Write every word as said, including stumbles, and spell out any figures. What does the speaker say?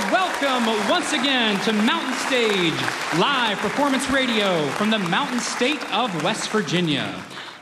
welcome once again to Mountain Stage, live performance radio from the Mountain State of West Virginia.